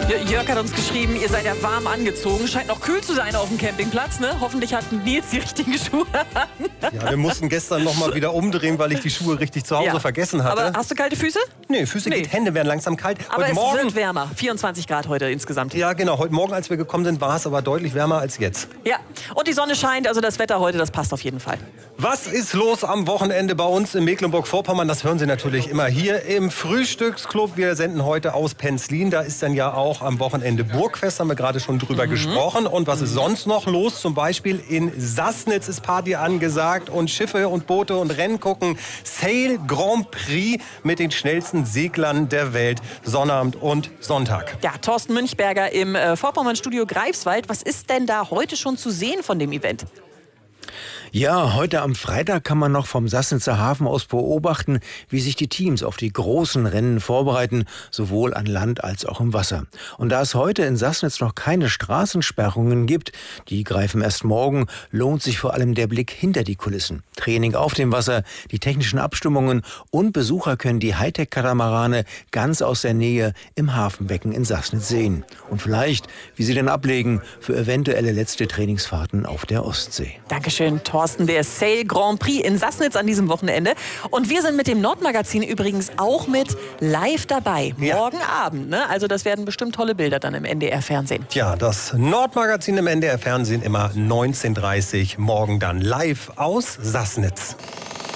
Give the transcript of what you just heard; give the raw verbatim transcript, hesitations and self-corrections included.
Jörg hat uns geschrieben, ihr seid ja warm angezogen. Scheint noch kühl zu sein auf dem Campingplatz, ne? Hoffentlich hat Nils die richtigen Schuhe an. Ja, wir mussten gestern noch mal wieder umdrehen, weil ich die Schuhe richtig zu Hause Ja. vergessen hatte. Aber hast du kalte Füße? Nee, Füße Nee. geht, Hände werden langsam kalt. Aber heute es Morgen, wird wärmer. vierundzwanzig Grad heute insgesamt. ja, genau. Heute Morgen, als wir gekommen sind, war es aber deutlich wärmer als jetzt. Ja, und die Sonne scheint, also das Wetter heute, das passt auf jeden Fall. Was ist los am Wochenende bei uns in Mecklenburg-Vorpommern? Das hören Sie natürlich immer hier im Frühstücksclub. Wir senden heute aus Penzlin. Da ist dann ja auch am Wochenende Burgfest, haben wir gerade schon drüber mhm. gesprochen. Und was ist sonst noch los? Zum Beispiel in Sassnitz ist Party angesagt und Schiffe und Boote und Rennen gucken. Sail Grand Prix mit den schnellsten Seglern der Welt. Sonnabend und Sonntag. Ja, Thorsten Münchberger im äh, Vorpommern-Studio Greifswald. Was ist denn da heute schon zu sehen von dem Event? Ja, heute am Freitag kann man noch vom Sassnitzer Hafen aus beobachten, wie sich die Teams auf die großen Rennen vorbereiten, sowohl an Land als auch im Wasser. Und da es heute in Sassnitz noch keine Straßensperrungen gibt, die greifen erst morgen, lohnt sich vor allem der Blick hinter die Kulissen. Training auf dem Wasser, die technischen Abstimmungen und Besucher können die Hightech-Katamarane ganz aus der Nähe im Hafenbecken in Sassnitz sehen. Und vielleicht, wie sie dann ablegen für eventuelle letzte Trainingsfahrten auf der Ostsee. Dankeschön, Thorsten. Der Sail Grand Prix in Sassnitz an diesem Wochenende. Und wir sind mit dem Nordmagazin übrigens auch mit live dabei. Ja. Morgen Abend. Ne? Also das werden bestimmt tolle Bilder dann im N D R-Fernsehen. Ja, das Nordmagazin im N D R-Fernsehen immer neunzehn Uhr dreißig. Morgen dann live aus Sassnitz.